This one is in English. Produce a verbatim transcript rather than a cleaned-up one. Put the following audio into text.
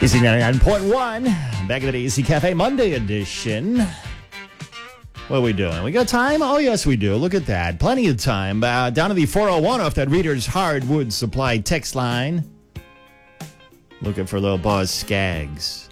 A C ninety-nine point one, back at the A C Cafe Monday edition. What are we doing? We got time? Oh, yes, we do. Look at that. Plenty of time. Uh, down to the four oh one off that Reader's Hardwood Supply text line. Looking for little Boz Skaggs.